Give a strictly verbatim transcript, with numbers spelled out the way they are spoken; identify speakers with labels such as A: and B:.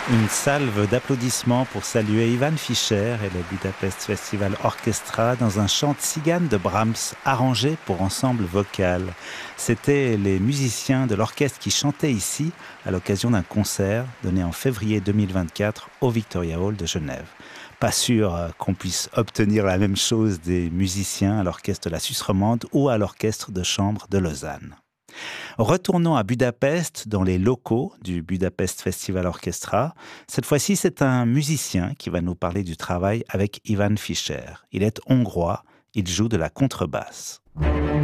A: Une salve d'applaudissements pour saluer Ivan Fischer et le Budapest Festival Orchestra dans un chant tzigane de Brahms, arrangé pour ensemble vocal. C'étaient les musiciens de l'orchestre qui chantaient ici à l'occasion d'un concert donné en février deux mille vingt-quatre au Victoria Hall de Genève. Pas sûr qu'on puisse obtenir la même chose des musiciens à l'orchestre de la Suisse romande ou à l'orchestre de chambre de Lausanne. Retournons à Budapest, dans les locaux du Budapest Festival Orchestra. Cette fois-ci, c'est un musicien qui va nous parler du travail avec Ivan Fischer. Il est hongrois, il joue de la contrebasse.